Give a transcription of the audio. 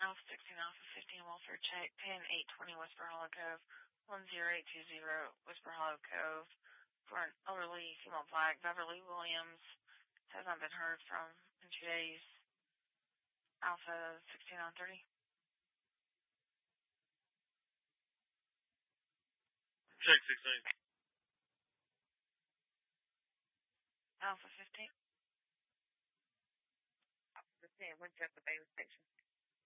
Alpha 16, Alpha 15, welfare check, 10-820 Whisper Hollow Cove, 10820 Whisper Hollow Cove, for an elderly female black. Beverly Williams has not been heard from in 2 days. Alpha 16 on 30. Check 16. Alpha 15. Alpha 15, what's up with Bailey Station?